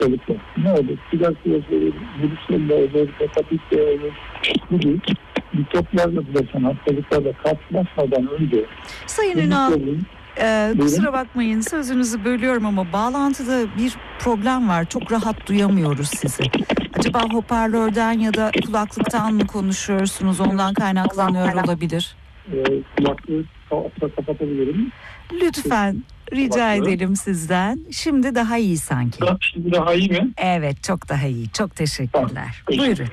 hastalıklar. Ne olur? Tuberkuloz olur, virüslerle olur, hepatit B olur gibi mikroplarla bulaşan hastalıklarla karşılaşmadan önce Sayın Ünal, kusura bakmayın sözünüzü bölüyorum ama bağlantıda bir problem var. Çok rahat duyamıyoruz sizi. Acaba hoparlörden ya da kulaklıktan mı konuşuyorsunuz? Ondan kaynaklanıyor olabilir. Kulaklığı kapatabilirim. Lütfen rica edelim sizden. Şimdi daha iyi sanki. Şimdi daha iyi mi? Evet, çok daha iyi. Çok teşekkürler. Tamam. Buyurun.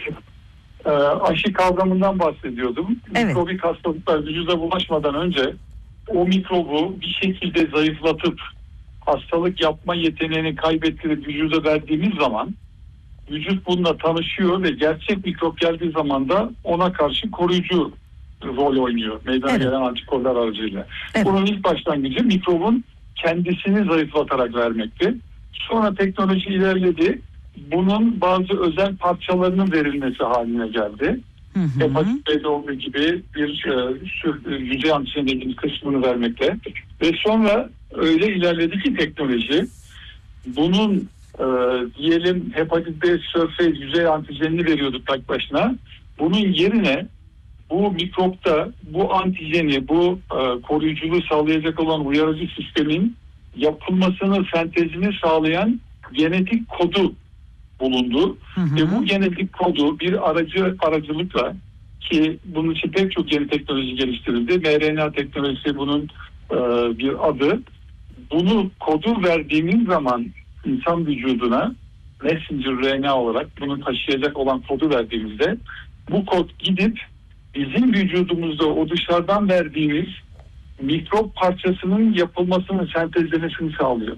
Aşı kavramından bahsediyordum. Evet. Mikrobik hastalıklar vücuda bulaşmadan önce o mikrobu bir şekilde zayıflatıp hastalık yapma yeteneğini kaybettirip vücuda verdiğimiz zaman vücut bununla tanışıyor ve gerçek mikrop geldiği zaman da ona karşı koruyucu rol oynuyor. Meydana gelen antikorlar aracıyla. Evet. Bunun ilk başlangıcı mikrobun kendisini zayıflatarak vermekti. Sonra teknoloji ilerledi. Bunun bazı özel parçalarının verilmesi haline geldi. Hepatit B'de olduğu gibi bir yüzey antijen dediğimiz kısmını vermekte. Ve sonra öyle ilerledi ki teknoloji bunun diyelim hepatit B surface yüzey antijenini veriyorduk tek başına. Bunun yerine bu mikropta bu antijeni, bu koruyuculuğu sağlayacak olan uyarıcı sistemin yapılmasını, sentezini sağlayan genetik kodu bulundu. Ve bu genetik kodu bir aracılıkla, ki bunun için pek çok yeni teknoloji geliştirildi. mRNA teknolojisi bunun bir adı. Bunu kodu verdiğimiz zaman insan vücuduna messenger RNA olarak bunu taşıyacak olan kodu verdiğimizde bu kod gidip bizim vücudumuzda o dışarıdan verdiğimiz mikrop parçasının yapılmasını, sentezlemesini sağlıyor.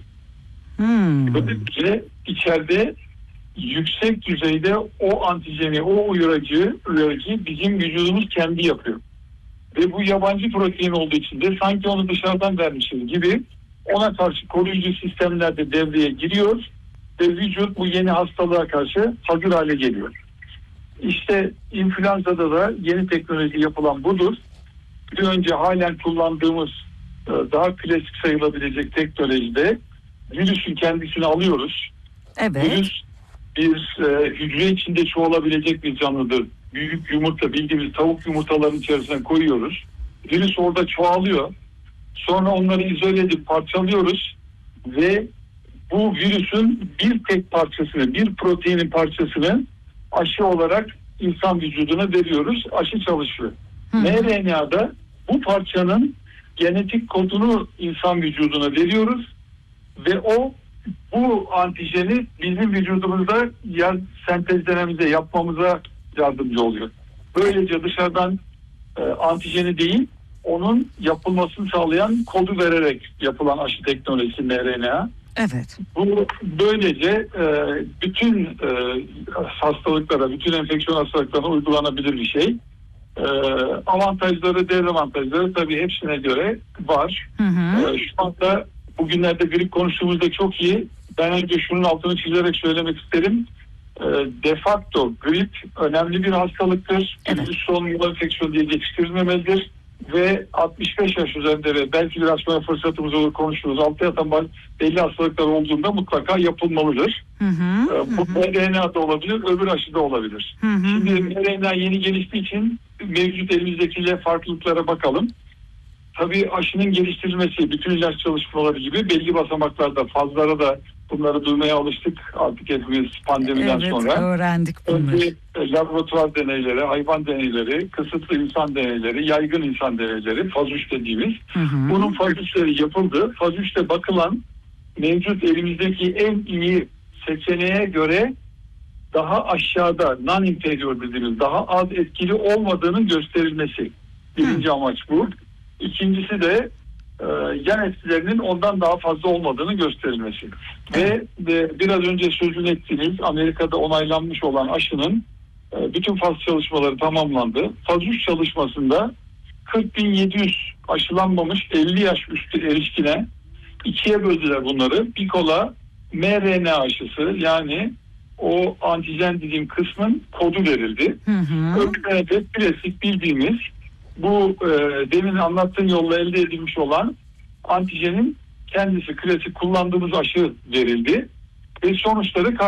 Böylece içeride yüksek düzeyde o antijeni, o uyarıcı bizim vücudumuz kendi yapıyor. Ve bu yabancı protein olduğu için de sanki onu dışarıdan vermişiz gibi ona karşı koruyucu sistemler de devreye giriyor ve vücut bu yeni hastalığa karşı hazır hale geliyor. İşte influenza'da da yeni teknoloji yapılan budur. Bir önce halen kullandığımız daha klasik sayılabilecek teknolojide virüsün kendisini alıyoruz. Evet. Virüs bir hücre içinde çoğalabilecek bir canlıdır. Büyük yumurta, bildiğimiz tavuk yumurtalarının içerisine koyuyoruz. Virüs orada çoğalıyor. Sonra onları izole edip parçalıyoruz ve bu virüsün bir tek parçasını, bir proteinin parçasını aşı olarak insan vücuduna veriyoruz. Aşı çalışıyor. mRNA'da bu parçanın genetik kodunu insan vücuduna veriyoruz ve o bu antijeni bizim vücudumuzda sentezlememize, yapmamıza yardımcı oluyor. Böylece dışarıdan antijeni değil, onun yapılmasını sağlayan kodu vererek yapılan aşı teknolojisi mRNA. Evet. Bu böylece bütün hastalıklara, bütün enfeksiyon hastalıklarına uygulanabilir bir şey. Avantajları, dezavantajları tabii hepsine göre var. Şu anda bugünlerde grip konuştuğumuzda çok iyi. Ben önce şunun altını çizerek söylemek isterim. De facto grip önemli bir hastalıktır. Üst solunumlu enfeksiyon diye geçiştirilmemelidir. Ve 65 yaş üzerinde ve belki biraz sonra fırsatımız olur konuşuruz. Altta yatan belli hastalıklar olduğunda mutlaka yapılmalıdır. Bu mRNA da olabilir, öbür aşı da olabilir. Şimdi mRNA yeni geliştiği için mevcut elimizdekiyle farklılıklara bakalım. Tabii aşının geliştirilmesi, bütün ilaç çalışmaları gibi belli basamaklarda, fazlara da bunları duymaya alıştık artık hepimiz pandemiden sonra. Evet, öğrendik bunları. Önce laboratuvar deneyleri, hayvan deneyleri, kısıtlı insan deneyleri, yaygın insan deneyleri, faz 3 dediğimiz. Bunun faz 3'leri yapıldı. Faz 3'te bakılan mevcut elimizdeki en iyi seçeneğe göre daha aşağıda, non-inferior dediğimiz, daha az etkili olmadığının gösterilmesi. Birinci amaç bu. İkincisi de yan etkilerinin ondan daha fazla olmadığını gösterilmesi. Ve biraz önce sözünü ettiğiniz Amerika'da onaylanmış olan aşının bütün faz çalışmaları tamamlandı. Faz 3 çalışmasında 40.700 aşılanmamış 50 yaş üstü erişkine ikiye böldüler bunları. Bir kola mRNA aşısı, yani o antijen dediğim kısmın kodu verildi. Öbürüne de klasik bildiğimiz bu demin anlattığım yolla elde edilmiş olan antijenin kendisi, klasik kullandığımız aşı verildi ve sonuçları